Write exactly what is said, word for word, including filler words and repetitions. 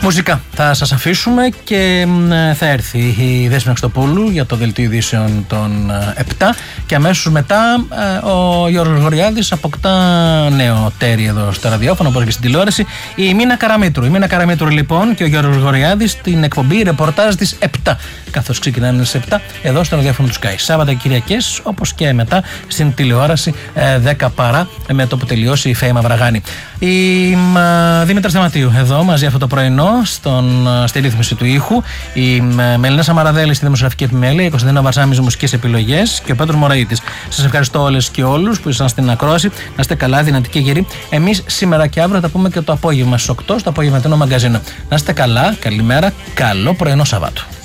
Μουσικά θα σας αφήσουμε και θα έρθει η Δέσποινα Χριστοπούλου για το δελτίο ειδήσεων των επτά και αμέσως μετά ο Γιώργος Γοριάδης αποκτά νέο τέρι εδώ στο ραδιόφωνο όπως και στην τηλεόραση, η Μίνα Καραμήτρου. Η Μίνα Καραμήτρου λοιπόν και ο Γιώργος Γοριάδης στην εκπομπή ρεπορτάζ της επτά, καθώς ξεκινάνε στις επτά εδώ στο ραδιόφωνο του Sky. Σάββατα Κυριακές όπως και μετά στην τηλεόραση δέκα παρά με το που τελειώσει η Φέη Μαυραγάνη. Η Δήμητρα Σταματίου εδώ μαζί αυτό το πρωινό στον, στη ρύθμιση του ήχου, η Μελίνα Σαμαραδέλη στη δημοσιογραφική επιμέλεια, η Κωνσταντίνα Βαρσάμιζη μουσικές επιλογές και ο Πέτρος Μωραΐτης. Σας ευχαριστώ όλες και όλους που ήσασταν στην ακρόαση. Να είστε καλά, δυνατοί και γεροί. Εμείς σήμερα και αύριο θα πούμε και το απόγευμα στις οκτώ στο απογευματινό μαγκαζίνο. Να είστε καλά, καλημέρα, καλό πρωινό Σαββάτο.